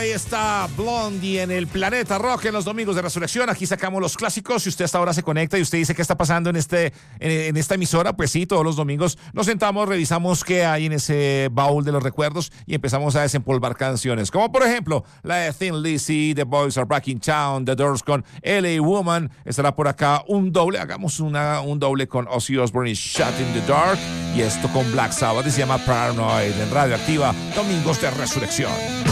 ahí está Blondie en el Planeta Rock en los domingos de Resurrección. Aquí sacamos los clásicos. Si usted hasta ahora se conecta y usted dice qué está pasando en esta emisora, pues sí, todos los domingos nos sentamos, revisamos qué hay en ese baúl de los recuerdos y empezamos a desempolvar canciones. Como por ejemplo, la de Thin Lizzy, The Boys Are Back in Town, The Doors con LA Woman. Estará por acá un doble. Hagamos un doble con Ozzy Osbourne y Shut in the Dark. Y esto con Black Sabbath, se llama Paranoid en Radio Activa, domingos de Resurrección.